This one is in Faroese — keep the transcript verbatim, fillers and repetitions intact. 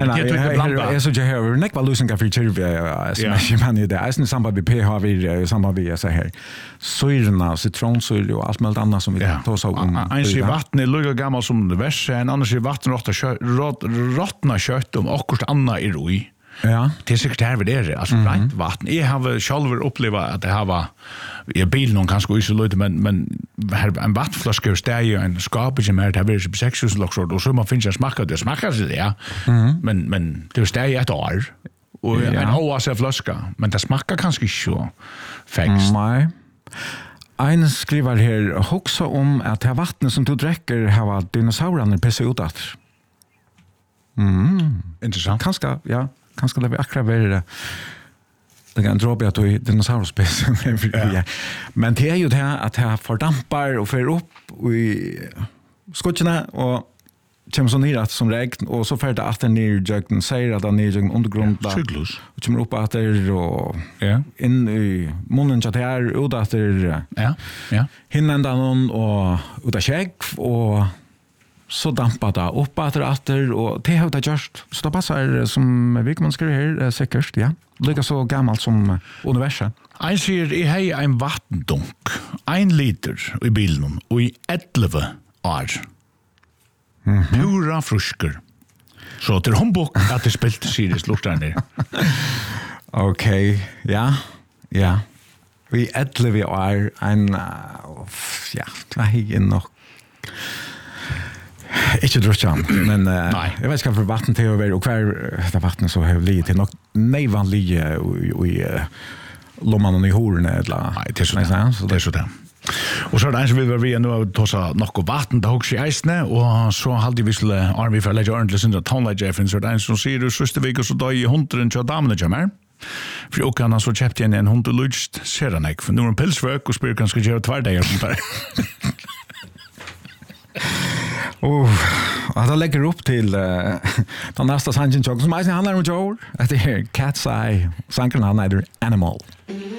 nej, jag så jag har näck var lösningar för kyrve som man det är samband med pH vi samband med så här syrorna citronsyra och allt möjligt annat som vi tar så om en sig vatten är lika gammal som det värsta en annan sig vatten rottna kött om akkurat annat i roi. Ja. Det är säkert här vid det alltså mm. rent vatten. Jag har själv upplevt att det här var i bilen någon kanske inte så lite men men här en vattenflaska står ju en skåp som är det här sex tusen lockshort och så man finns jag smakar det smakar det ja. Mm. Men men det står ju ett år och ja. En oase flaska men det smakar kanske inte så faktiskt. Nej. En skriver här också om att det vattnet som du dricker har dinosaurierna pissat ut att. Mm. Intressant. Kanske ja. Kanske det vi akkurat vara det kan dra på i dinosaurspec ja. Men det är ju det att det fördampar och för upp i skottarna och kommer så ner att som regn och så för det att den ner jagten säger att den är ju undergrund där och kommer upp att det och ja in i munnen så där ut att det ja ja hinnan och ut av skägg och så dampar det upp att det och det har det just så det passar som vi kan skriva här säkert ja lika så gammalt som universum. En säger i hej en vattendunk en liter i bilen och i elva år mm-hmm. pura frusker så till Humbok att det spelte Sirius luktar ner. Okej ja ja vi elva år en ja det är nog Ikke drøtjan, men uh, jeg vet ikke hva for vatten til å være, og hver det vattnet så har blitt til nok neivanlige i lomman og i horene. Nei, det er så det. Det er så det. Og så er det en som vil være vi nå ta seg nok vatten til hos i eisene, og så halde vi skulle arme for å legge ordentlig sin tonelage-Jeffen, så er det en som sier du søste vik, og så da i hundren til damene kommer. For i åkene så kjøpte jeg en hund og lydst, ser han ikke, for nå er en pilsvøk, og spør hva skal gjøre tverdeger som der. Oh, och det lägger upp till uh, den nästa sangen som handlar om Joe. Det är Cat's Eye. Sanken han heter Animal.